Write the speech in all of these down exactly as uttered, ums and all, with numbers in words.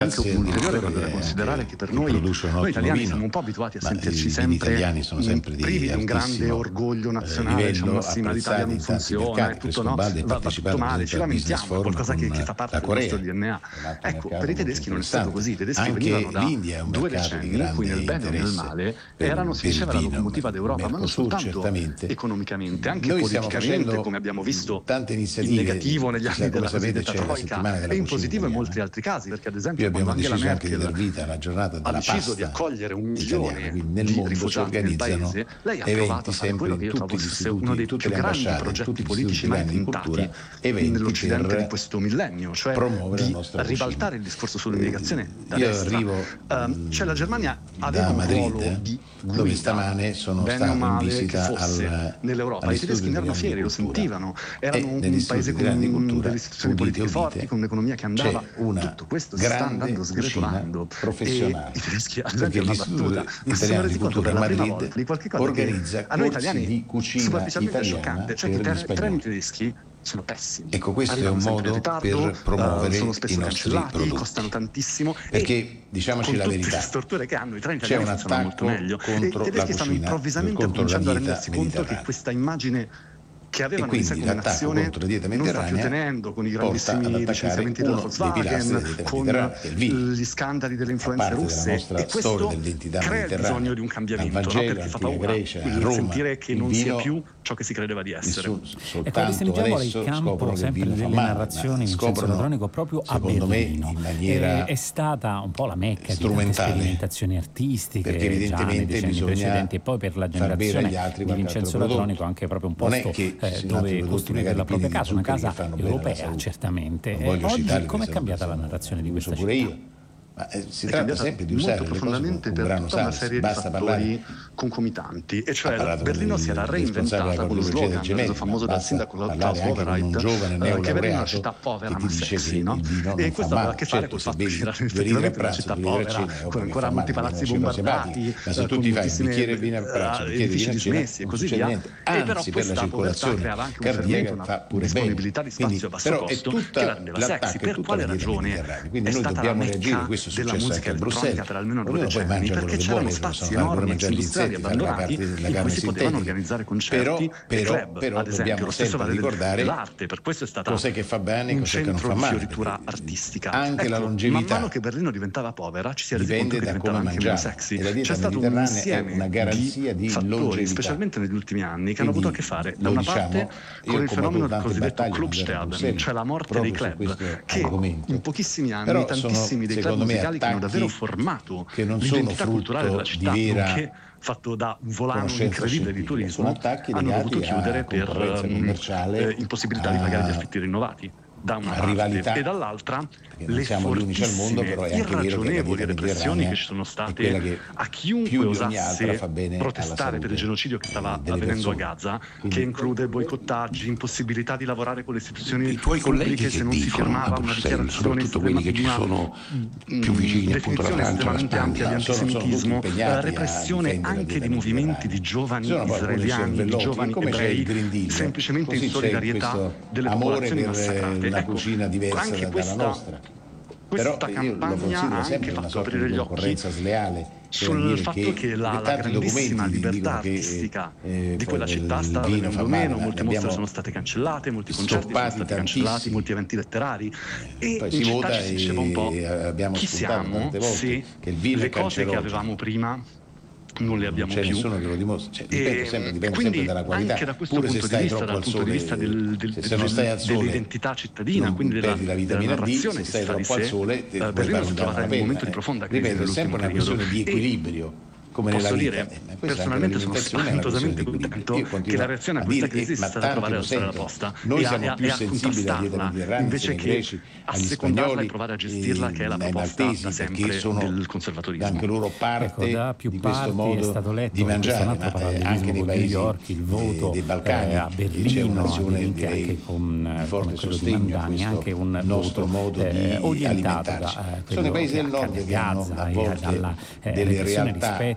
anche un ulteriore valore da considerare che per noi, noi italiani vino. siamo un po' abituati a sentirci sempre, sempre privi di un grande orgoglio nazionale, diciamo sì, ma l'Italia non funziona, è tutto, no, va, va tutto male, ci lamentiamo, è qualcosa che, che fa parte del nostro D N A. Ecco, per i tedeschi non è stato così, i tedeschi venivano da due decenni in cui nel bene e nel male erano, si diceva, la locomotiva d'Europa, ma non soltanto economicamente, anche politicamente, come abbiamo visto in negativo negli anni della cosiddetta Troika, e in positivo in molti altri casi, perché ad esempio quando Angela Merkel vita alla giornata della ha deciso di accogliere un milione di rifugiati nel paese, lei ha provato a fare quello che io trovo fosse uno dei più grandi progetti politici mai tentati nell'Occidente di questo millennio, cioè di ribaltare il discorso sull'immigrazione da io destra. arrivo Uh, cioè la Germania aveva un Madrid, ruolo di guida, dove stamane sono bene stato o male in visita che fosse al, nell'Europa. I tedeschi ne erano fieri, lo sentivano, erano un paese con delle istituzioni politiche forti, con un'economia che andava, tutto questo sta andando sgretolando, professionale, e i tedeschi, ad esempio, una battuta, ma si sono resi conto per la prima volta di qualche cosa che a noi italiani superficialmente scioccante, cioè che i treni tedeschi sono pessimi. Ecco, questo Arrivano è un modo ritardo, per promuovere uh, sono spesso i nostri cancellati, prodotti. costano tantissimo, perché e diciamoci con la tutte verità, le storture che hanno i treni c'è italiani un funzionano molto meglio, e i tedeschi stanno improvvisamente cominciando a rendersi conto che questa immagine che avevano in sé come nazione non sta più tenendo, con i grandissimi licenziamenti della Volkswagen, con gli scandali delle influenze russe, e questo crea il bisogno di un cambiamento, no? Perché fa paura il sentire che non sia più ciò che si credeva di essere. Ecco, restringiamo ora il campo sempre delle narrazioni in senso elettronico proprio a Berlino. È, è stata un po' la mecca di tante sperimentazioni artistiche già nei decenni precedenti, e poi per la generazione di Vincenzo Latronico anche proprio un posto Eh, dove costruire la propria casa, una casa europea certamente. E oggi com'è cambiata la narrazione di questa città? Ma, eh, si tratta sempre di usare molto profondamente per tutta una serie di fattori concomitanti, e cioè Berlino si era reinventata con lo slogan reso famoso dal sindaco Klaus Wowereit, che Berlino è una città povera ma sexy, no? E questo aveva a che fare col fatto che era effettivamente una città povera, con ancora molti palazzi bombardati, con moltissimi edifici dismessi e così via, e però questa povertà creava anche un fermento, una disponibilità di spazio a basso costo che la rendeva sexy. Per quale ragione è stata la mecca della musica elettronica per almeno due decenni? Perché c'erano spazi enormi industriali abbandonati in cui si potevano organizzare concerti e club, ad esempio. Lo stesso vale dell'arte, per questo è stata un centro di fioritura artistica. Anche la longevità, man mano che Berlino diventava povera, ci si è resi conto che diventava anche meno sexy. C'è stato un insieme di fattori, specialmente negli ultimi anni, che hanno avuto a che fare da una parte con il fenomeno del cosiddetto Clubsterben, cioè la morte dei club, che in pochissimi anni tantissimi dei club musicali che hanno davvero formato l'identità culturale della città, nonché fatto da un volano incredibile di turismo, hanno dovuto chiudere per um, eh, impossibilità di pagare gli affitti rinnovati da una parte, e dall'altra le fortissime, irragionevoli repressioni che ci sono state a chiunque osasse protestare per il genocidio che stava avvenendo a Gaza, che include boicottaggi, impossibilità di lavorare con le istituzioni pubbliche se non si firmava una dichiarazione, quelli che ci sono più vicini, appunto, alla Francia, alla ampia di antisemitismo, repressione anche di movimenti di giovani israeliani, di giovani ebrei, semplicemente in solidarietà delle popolazioni massacrate. Una ecco, cucina diversa anche dalla questa, nostra. Questa Però campagna ha anche fatto aprire gli occhi sleale, sul fatto che, che la, la grandissima libertà artistica che, eh, di quella città sta venendo meno, molte mostre sono state cancellate, molti concerti sono stati tantissimi. cancellati, molti eventi letterari, e poi in si città vota ci si diceva un po' chi siamo se che il le cose che avevamo prima non le abbiamo c'è più, nessuno che lo dimostra, cioè, dipende sempre, dipende quindi sempre dalla qualità. Anche da questo Pure punto se di vista, troppo dal punto sole, di vista del, del, se non stai al sole, dell'identità cittadina, non quindi della, la della narrazione D, se che stai si fa troppo di al sé, sole, uh, Berlino si trova in un momento di profonda crisi ripeto, è nell'ultimo sempre una periodo. questione di equilibrio, come posso nella vita. dire, Eh, personalmente sono spaventosamente contento che la reazione a questa crisi sia stata trovare la strada opposta noi e siamo a, più e a sensibili agli contrastarla invece che greci, a agli secondarla spagnoli, e provare a gestirla, che è la proposta maltesi, da sempre sono del conservatorismo. anche loro parte ecco, da più di questo parti modo è stato letto di mangiare, ma, ma eh, anche nei paesi New York, il voto dei Balcani, eh, a Berlino, anche, anche con, forte con quello di sostegno Mandani, anche un nostro voto modo eh, di orientato alimentarci. da eh, Sono i paesi del nord che hanno a volte delle realtà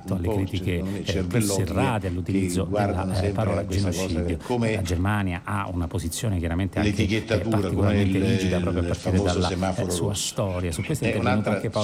alle critiche eh, più serrate all'utilizzo della eh, parola genocidio. La Germania ha una posizione chiaramente anche eh, particolarmente rigida proprio a partire dalla eh, sua storia. Su questo è intervenuto anche Paolo